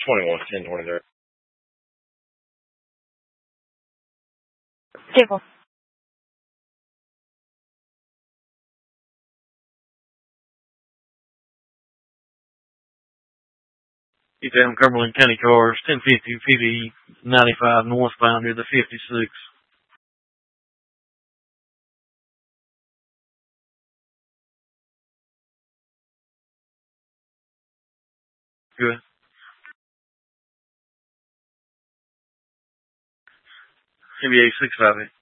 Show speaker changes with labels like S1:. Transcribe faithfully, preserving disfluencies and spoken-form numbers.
S1: twenty-one, ten twenty-three.
S2: Table.
S3: Get down Cumberland County Cars, ten fifty P D ninety-five northbound near the fifty-six. Good. N B A six five eight.